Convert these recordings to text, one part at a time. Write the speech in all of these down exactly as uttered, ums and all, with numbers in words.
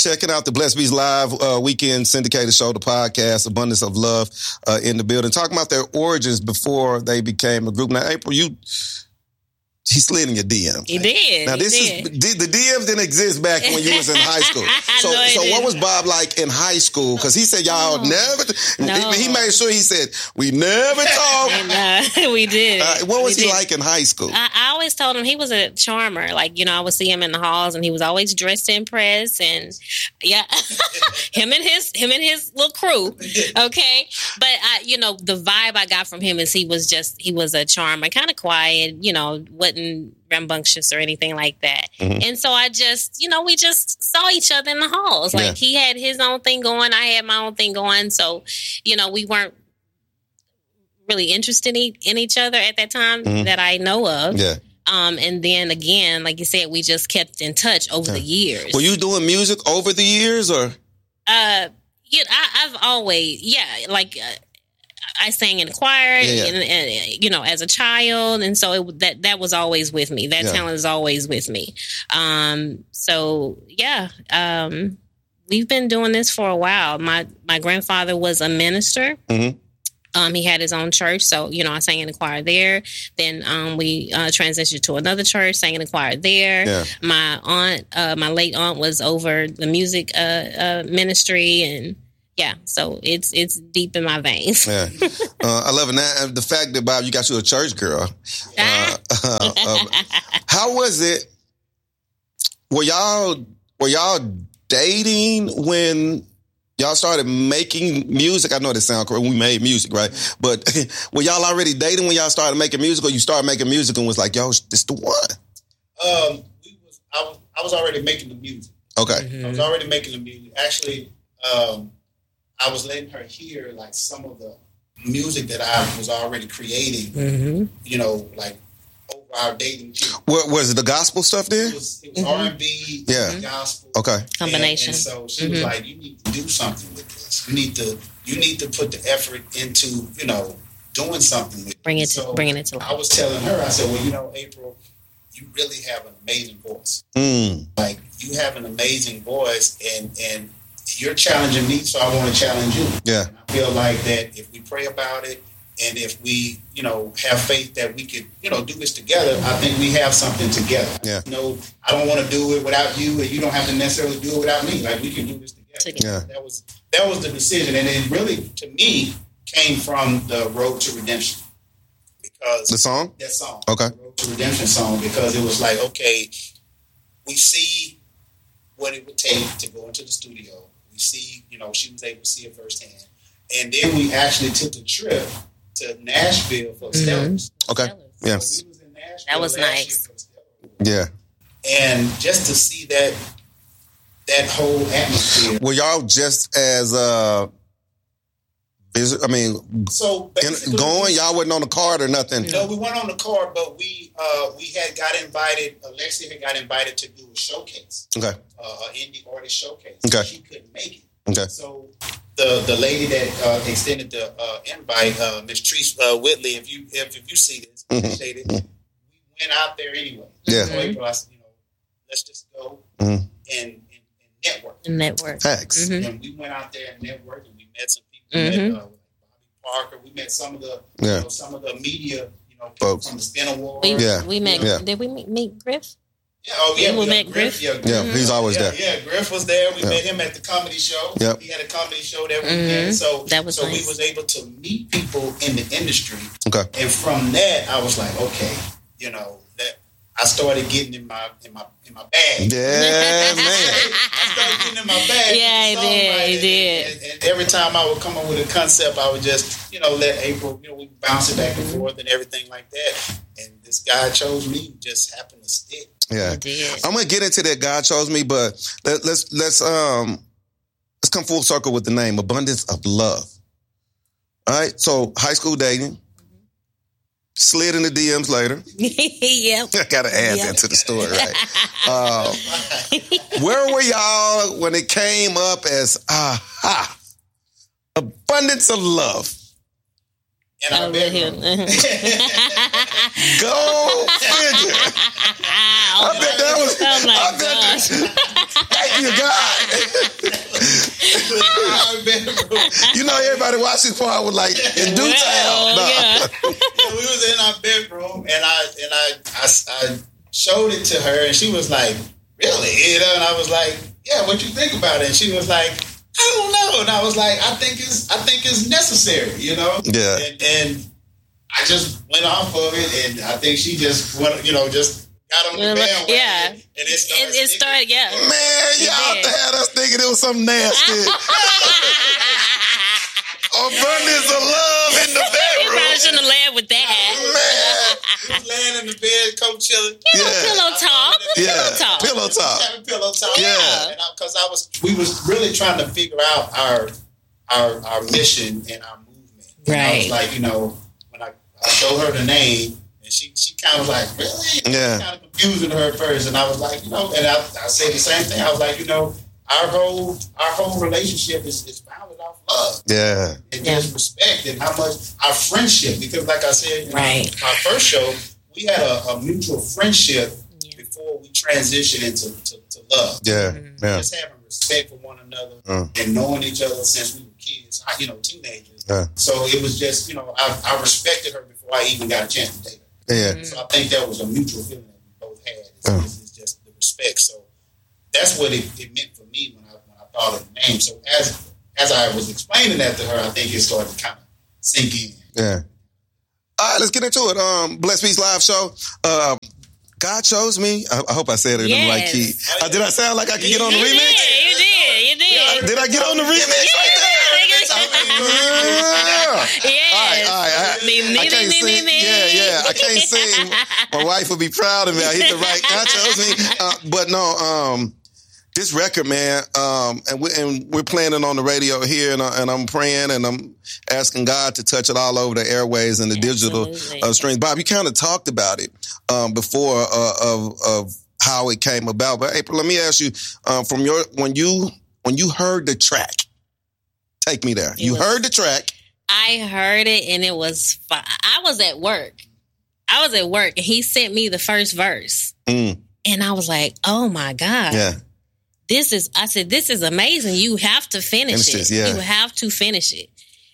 checking out the Blessed Beats Live uh, weekend syndicated show, the podcast, Abundance of Love uh, in the building. Talking about their origins before they became a group. Now, April, you... He slid in your D Ms. He did. Now, this he is did. the D Ms didn't exist back when you was in high school. So, no, so didn't. what was Bob like in high school? Because he said y'all no. never. No. He, he made sure he said we never talked. No, we did. Uh, what was we he did. like in high school? I, I always told him he was a charmer. Like, you know, I would see him in the halls, and he was always dressed to impress. And yeah, him and his him and his little crew. Okay, but I, you know, the vibe I got from him is he was just he was a charmer, kind of quiet. You know, wasn't rambunctious or anything like that. Mm-hmm. And so I just, you know, we just saw each other in the halls. Like, yeah. He had his own thing going, I had my own thing going. So, you know, we weren't really interested in each other at that time mm-hmm. that I know of. Yeah. Um, and then again, like you said, we just kept in touch over yeah. the years. Were you doing music over the years, or? Uh, yeah, I, I've always, yeah, like. Uh, I sang in the choir, yeah, yeah. And, and, you know, as a child, and so it, that that was always with me. That yeah. talent is always with me. Um, so yeah, um, we've been doing this for a while. My my grandfather was a minister. Mm-hmm. Um, he had his own church, so you know, I sang in the choir there. Then um, we uh, transitioned to another church, sang in the choir there. Yeah. My aunt, uh, my late aunt, was over the music uh, uh, ministry and. Yeah, so it's it's deep in my veins. Yeah, uh, I love it. Now, the fact that, Bob, you got you a church girl. Uh, uh, uh, how was it? Were y'all were y'all dating when y'all started making music? I know that sounds correct. We made music, right? But were y'all already dating when y'all started making music, or you started making music and was like, "Yo, this the one"? Um, we was I was I was already making the music. Okay, mm-hmm. I was already making the music. Actually. Um, I was letting her hear like some of the music that I was already creating, mm-hmm. you know, like over our dating period. What, was it the gospel stuff there? It was, it was mm-hmm. R and B, yeah. gospel. Okay. Combination. And, and so she mm-hmm. was like, you need to do something with this. You need to you need to put the effort into, you know, doing something with it. Bring it so to, bringing it to life. I was telling her, I said, well, you know, April, you really have an amazing voice. Mm. Like, you have an amazing voice, and and you're challenging me, so I want to challenge you. Yeah. And I feel like that if we pray about it, and if we, you know, have faith that we could, you know, do this together, I think we have something together. Yeah. You know, I don't want to do it without you, and you don't have to necessarily do it without me. Like, we can do this together. Yeah. That was that was the decision, and it really, to me, came from the Road to Redemption. Because the song? That song. Okay. The Road to Redemption song, because it was like, okay, we see what it would take to go into the studio. We see, you know, she was able to see it firsthand. And then we actually took a trip to Nashville for mm-hmm. Stellars. Okay. Yeah. So we was in Nashville that was nice. Yeah. And just to see that that whole atmosphere. Were y'all just as uh visit I mean so in, going, y'all wasn't on the card or nothing? No, we went on the card, but we uh we had got invited, Alexia had got invited to do a showcase. Okay. Uh, an indie artist showcase. Okay. She couldn't make it. Okay. So the the lady that uh, extended the uh, invite, uh, Miss Treese uh, Whitley, if you if, if you see this, mm-hmm. appreciate it. We went out there anyway. Yeah. So April, I said, you know, let's just go mm-hmm. and, and, and network. Network. Thanks. Mm-hmm. And we went out there and networked, and we met some people. Mm-hmm. We met uh, Bobby Parker. We met some of the yeah. you know, some of the media, you know, folks from the Spin Awards. We, yeah. we met. Yeah. Did we meet, meet Griff? Yeah, oh yeah, we yeah, met Griff. Griff. Yeah, yeah Griff. he's always yeah, there. Yeah, Griff was there. We yeah. met him at the comedy show. Yep. He had a comedy show that mm-hmm. weekend. So that was so nice. we was able to meet people in the industry. Okay. And from that, I was like, okay, you know, that I started getting in my in my in my bag. Yeah, man. I started getting in my bag. Yeah, he did. He did. And, and, and every time I would come up with a concept, I would just, you know, let April, you know, we bounce it back and forth and everything like that. And this guy chose me, just happened to stick. Yeah, I'm gonna get into that. God chose me, but let, let's let's um let's come full circle with the name Abundance of Love. All right, so high school dating, slid in the D Ms later. Yep, I gotta add yep. that to the story, right? uh, where were y'all when it came up as aha, Abundance of Love? in our bedroom. Go figure. I bet that was. Oh my I bet gosh. Thank you, God. You know, everybody watched this part was like in due time. No. Yeah. We was in our bedroom, and I and I, I I showed it to her, and she was like, "Really?" You know, and I was like, "Yeah, what you think about it?" And she was like, "I don't know." And I was like, "I think it's I think it's necessary," you know. Yeah. And, and I just went off of it, and I think she just went, you know, just got on the bandwagon. Yeah. And it started. It, it started. Yeah. Man, y'all had us thinking it was something nasty. Abundance of love in the You bedroom. probably shouldn't have led with that. Man. We was laying in the bed, co-chilling. You know, Yeah. pillow talk. Yeah. Pillow talk. Pillow talk. Having pillow talk. Yeah. Because I, I was, we was really trying to figure out our our our mission and our movement. And I was Right. like, you know, when I, I showed her the name, and she she kind of was like, really? Yeah. Kind of confusing her at first, and I was like, you know, and I, I said the same thing. I was like, you know, our whole our whole relationship is, is founded off love. Yeah. And just respect and how much our friendship, because like I said, in Right. our first show, we had a, a mutual friendship Yeah. before we transitioned into to, to love. Yeah. Yeah. Just having respect for one another Mm. and knowing each other since we were kids, you know, teenagers. Yeah. So it was just, you know, I, I respected her before I even got a chance to date her. Yeah. So I think that was a mutual feeling that we both had. It's, Mm. it's, it's just the respect. So that's what it, it meant for me when I when I thought of the name. So as as I was explaining that to her, I think it started to kind of sink in. Yeah. All right, let's get into it. Um, Blessed Peace Live Show. Um, God chose me. I, I hope I said it in the right Yes. key. Uh, did I sound like I could get on the You remix? did. You did. You did. Did I get on the remix right there? Yeah. Yes. All right, all right. I, Me, me, I can't me, me, sing. me. Yeah, yeah. I can't sing. My wife would be proud of me. I hit the right. God chose me. Uh, but no, um, this record, man, um, and, we, and we're playing it on the radio here, and, I, and I'm praying and I'm asking God to touch it all over the airways and the Absolutely. digital uh, streams. Bob, you kind of talked about it um, before uh, of of how it came about. But April, let me ask you, um, from your when you when you heard the track, take me there. It You was- heard the track. I heard it and it was fun. I was at work. I was at work and he sent me the first verse. Mm, And I was like, oh my God. yeah, This is, I said, this is amazing. You have to finish Finish it. this, yeah. You have to finish it.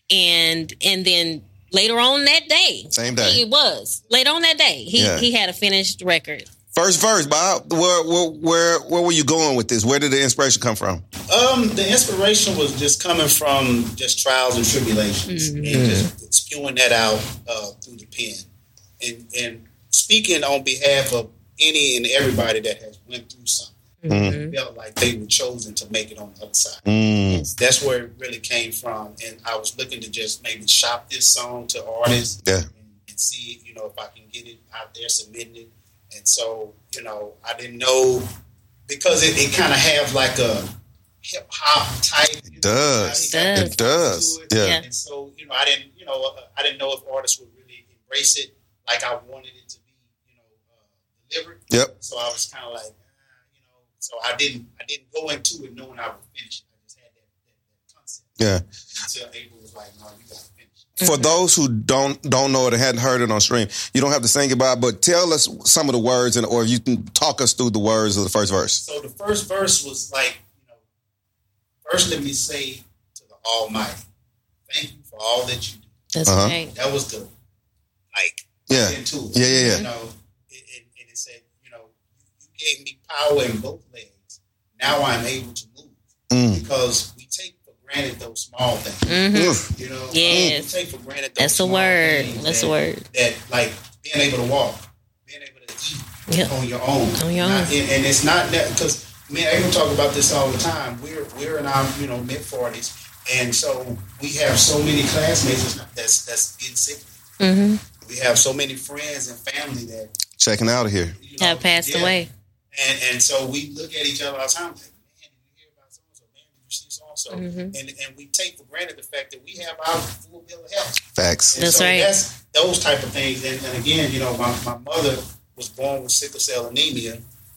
And, and then later on that day. Same day. It was. Later on that day, he, Yeah. he had a finished record. First verse, Bob. Where, where where where were you going with this? Where did the inspiration come from? Um, the inspiration was just coming from just trials and tribulations, Mm-hmm. and just spewing that out uh, through the pen, and and speaking on behalf of any and everybody that has went through something, Mm-hmm. felt like they were chosen to make it on the other side. Mm, That's where it really came from, and I was looking to just maybe shop this song to artists, yeah, and, and see, you know, if I can get it out there, submitting it. And so, you know, I didn't know, because it, it kind of have like a hip hop type. it does. It does. It does. to it. Yeah. Yeah. And so, you know, I didn't, you know, uh, I didn't know if artists would really embrace it like I wanted it to be, you know, uh, delivered. Yep. So I was kind of like, uh, you know, so I didn't, I didn't go into it knowing I would finish it. I just had that, that, that concept. Yeah. Until April was like, no, you got to finish it. For those who don't don't know it and hadn't heard it on stream, you don't have to sing it, Bob, but tell us some of the words, and or you can talk us through the words of the first verse. So the first verse was like, you know, first let me say to the Almighty, thank you for all that you do. That's Uh-huh. right. That was the, like, Yeah. into it. Yeah, yeah, yeah. You know, it, it, and it said, you know, you gave me power in both legs. Now I'm able to move. Mm. Because we take for granted those small things. Mm-hmm. Oof. You know, Yes. we take for granted those That's a small word. things That's that, a word. That, like, being able to walk, being able to eat Yep. on your own. On your Not- own. And, and it's not that, because me and April talk about this all the time. We're we're in our, you know, mid forties, and so we have so many classmates that's that's getting sick. Mm-hmm. We have so many friends and family that, Checking out of here. you know, Have passed yeah. away. And and so we look at each other all the time, like, man, did you hear about so and so? Man, did you see so and so? Mhm. And and we take for granted the fact that we have our full bill of health. Facts. And That's so right. That's those type of things. And, and again, you know, my, my mother was born with sickle cell anemia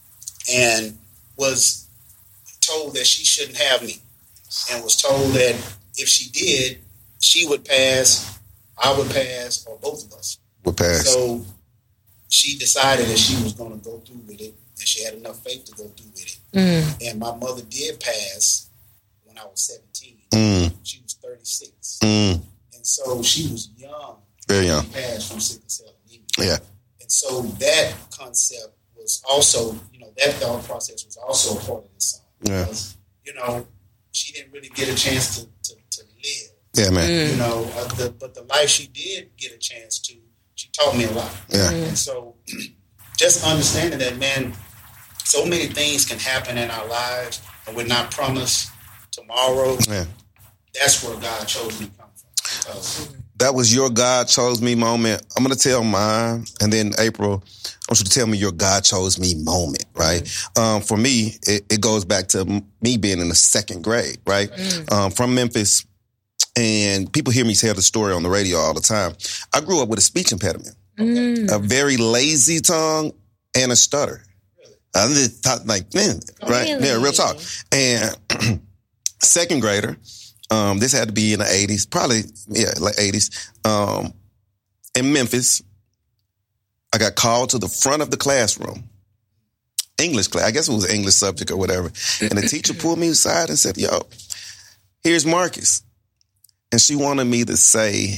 and was told that she shouldn't have me, and was told that if she did, she would pass I would pass or both of us would pass. So she decided that she was going to go through with it, and she had enough faith to go through with it. Mm. And my mother did pass when I was seventeen. Mm. She was thirty-six. Mm. And so she was young. Very young. She passed from sickle cell anemia. Yeah. And so that concept was also, you know, that thought process was also a part of this song. Yeah. Because, you know, she didn't really get a chance to, to, to live. Yeah, man. Mm. You know, uh, the, but the life she did get a chance to, she taught me a lot. Yeah. Mm. And so just understanding that, man, so many things can happen in our lives and we're not promised tomorrow. Yeah. That's where God chose me to come from. Because that was your God chose me moment. I'm going to tell mine, and then April, I want you to tell me your God chose me moment, right? Mm. Um, for me, it, it goes back to me being in the second grade, right? Mm. Um, from Memphis, and people hear me tell the story on the radio all the time. I grew up with a speech impediment, mm. a very lazy tongue, and a stutter. Really? I just thought, like, man, right? Really? Yeah, real talk. And second grader, Um, this had to be in the eighties, probably, yeah, like eighties. Um, in Memphis, I got called to the front of the classroom. English class, I guess it was an English subject or whatever. And the teacher pulled me aside and said, yo, here's Marcus. And she wanted me to say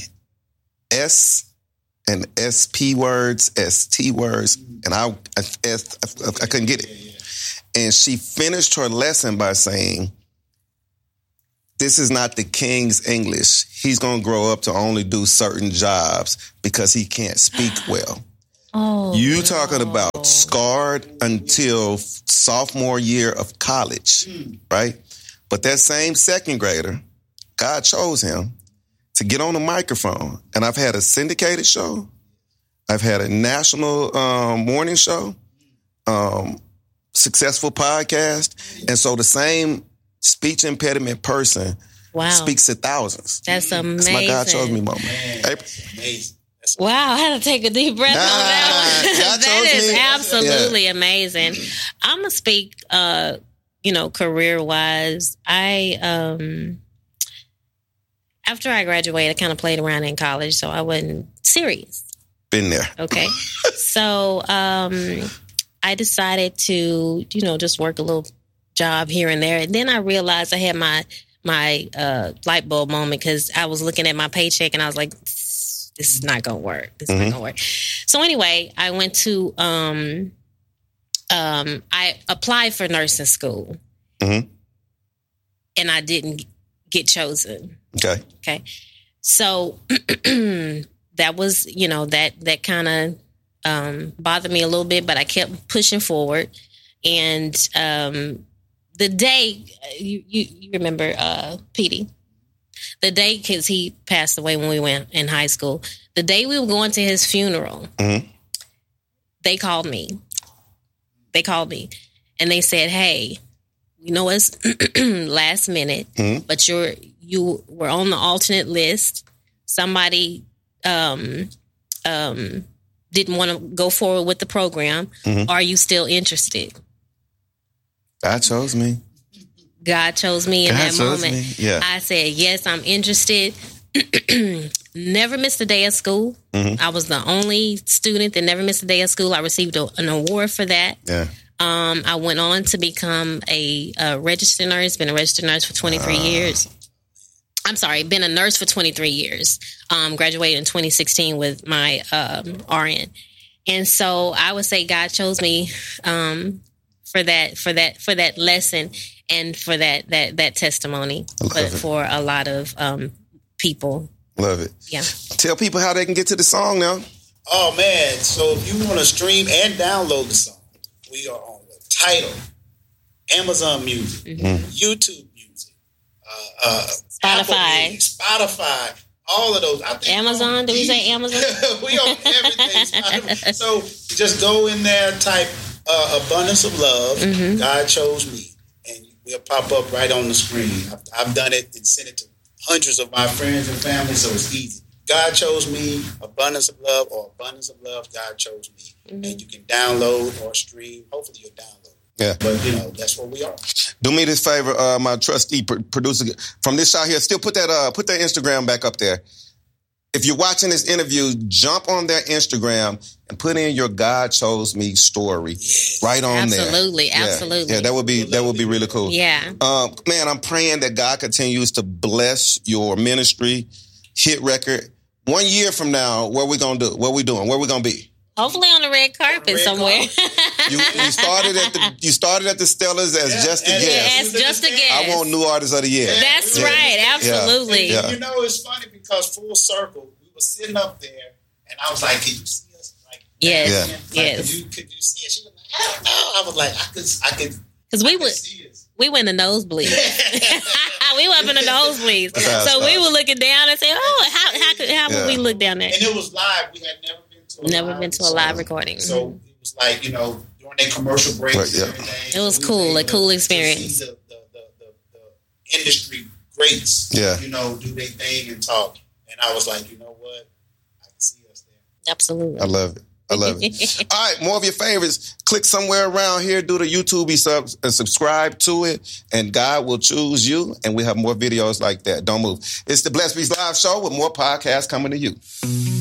S and S P words, S T words, and I, I, I, I couldn't get it. And she finished her lesson by saying, this is not the king's English. He's going to grow up to only do certain jobs because he can't speak well. Oh, you no. talking about scarred until sophomore year of college, mm. right? But that same second grader, God chose him to get on the microphone. And I've had a syndicated show. I've had a national um, morning show, um, successful podcast. And so the same speech impediment person wow. speaks to thousands. That's amazing. That's my God chose me moment. Man, amazing. That's wow, I had to take a deep breath nah, on that one. God that chose is me. absolutely yeah. amazing. I'm gonna speak, uh, you know, career wise. I um, after I graduated, I kind of played around in college, so I wasn't serious. Been there. Okay, so um, I decided to, you know, just work a little job here and there. And then I realized I had my my uh, light bulb moment because I was looking at my paycheck and I was like, this, this is not going to work. This mm-hmm. is not going to work. So anyway, I went to, um, um, I applied for nursing school mm-hmm. and I didn't get chosen. Okay. Okay. So that was, you know, that, that kind of um, bothered me a little bit, but I kept pushing forward. And, um, the day, you, you, you remember uh, Petey, the day, because he passed away when we went in high school, the day we were going to his funeral, mm-hmm. they called me. They called me and they said, hey, you know, it's last minute, mm-hmm. but you're, you were on the alternate list. Somebody um, um, didn't want to go forward with the program. Mm-hmm. Are you still interested? God chose me. God chose me in God that chose moment. Me. Yeah. I said, yes, I'm interested. Never missed a day of school. Mm-hmm. I was the only student that never missed a day of school. I received a, an award for that. Yeah. Um, I went on to become a, a registered nurse, been a registered nurse for twenty-three uh. years. I'm sorry, been a nurse for twenty-three years. Um, graduated in twenty sixteen with my um, R N. And so I would say God chose me um, for that, for that, for that lesson and for that, that, that testimony but for a lot of um, people. Love it. Yeah. Tell people how they can get to the song now. Oh, man. So if you want to stream and download the song, we are on the Tidal, Amazon Music, mm-hmm. YouTube Music, uh, uh, Spotify, Music, Spotify, all of those. I think Amazon. Did we say Amazon? We on everything. So just go in there, type uh, "Abundance of Love." Mm-hmm. God chose me, and we'll pop up right on the screen. I've, I've done it and sent it to hundreds of my friends and family, so it's easy. God chose me, Abundance of Love, or Abundance of Love, God chose me. Mm-hmm. And you can download or stream. Hopefully you'll download. Yeah. But, you know, that's where we are. Do me this favor, uh, my trustee pr- producer, from this shot here, still put that uh, put that Instagram back up there. if you're watching this interview, jump on their Instagram and put in your God Chose Me story right on absolutely, there. Absolutely, absolutely. Yeah, yeah, that would be that would be really cool. Yeah. Um, man, I'm praying that God continues to bless your ministry, hit record. One year from now, what we gonna do? What we doing? Where we gonna be? Hopefully on the red carpet red somewhere. Carpet. you, you started at the you started at the Stellars as yeah, just a guest. Yeah, as just a guest. I want new artist of the year. That's yeah. right, absolutely. Yeah. And, you know, it's funny because full circle, we were sitting up there, and I was like, "Can you see us?" Like, yes, yeah. like, yes. Could you, could you see us? She was like, "I don't know." I was like, "I could, I could." Because we would. We went in the nosebleeds. We went in the nosebleeds. So we were looking down and saying, "Oh, how how could how yeah. would we look down there?" And it was live. We had never been to a never live been to a live recording. So it was like, you know, during their commercial breaks right, yeah. and everything. It was so cool, we a cool experience. The, the, the, the, the industry greats, yeah. you know, do their thing and talk. And I was like, you know what? I can see us there. Absolutely. I love it. I love it. All right, more of your favorites. Click somewhere around here, do the YouTube sub and subscribe to it, and God will choose you, and we have more videos like that. Don't move. It's the Blessed Beast Live Show with more podcasts coming to you.